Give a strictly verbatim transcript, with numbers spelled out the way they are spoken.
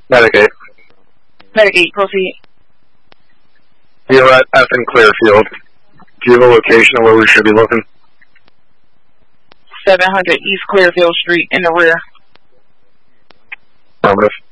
Medicaid. Medicaid, proceed. You're at F in Clearfield. Do you have a location of where we should be looking? seven hundred East Clearfield Street in the rear. Affirmative.